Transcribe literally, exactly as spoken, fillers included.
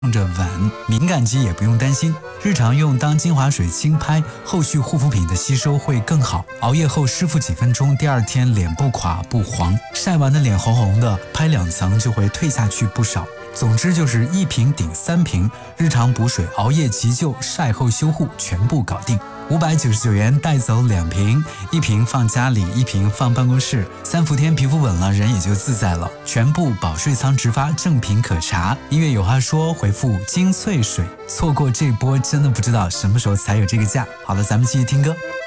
用着稳，敏感肌也不用担心。日常用当精华水轻拍，后续护肤品的吸收会更好。熬夜后湿敷几分钟，第二天脸不垮不黄，晒完的脸红红的，拍两层就会退下去不少。总之就是一瓶顶三瓶，日常补水、熬夜急救、晒后修护全部搞定。五百九十九元带走两瓶，一瓶放家里，一瓶放办公室。三伏天皮肤稳了，人也就自在了。全部保税仓直发，正品可查。音乐有话说，回复精粹水。错过这波，真的不知道什么时候才有这个价。好了，咱们继续听歌。